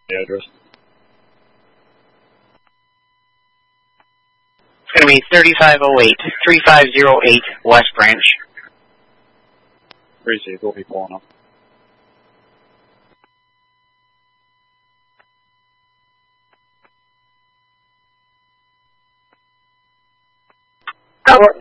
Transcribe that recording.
the address. It's going to be 3508 West Branch. Received. We'll be pulling up. Over.